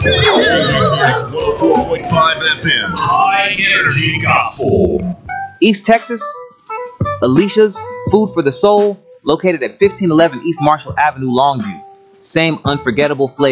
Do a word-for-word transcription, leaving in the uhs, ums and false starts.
one oh four point five F M. High Energy Gospel. East Texas, Alicia's Food for the Soul, located at fifteen eleven East Marshall Avenue, Longview. Same unforgettable flavor.